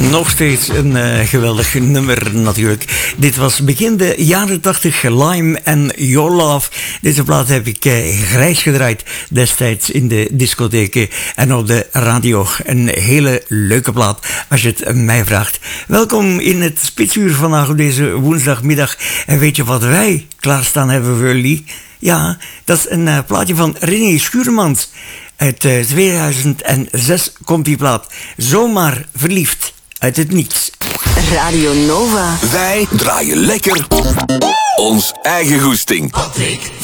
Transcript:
Nog steeds een geweldig nummer natuurlijk. Dit was begin de jaren 80, Lime en Your Love. Deze plaat heb ik grijs gedraaid destijds in de discotheken en op de radio. Een hele leuke plaat als je het mij vraagt. Welkom in het Spitsuur vandaag op deze woensdagmiddag. En weet je wat wij klaarstaan hebben voor jullie? Ja, dat is een plaatje van René Schuurmans. Uit 2006 komt die plaat. Zomaar verliefd. Uit het niets. Radio Nova. Wij draaien lekker ons eigen goesting. Patrick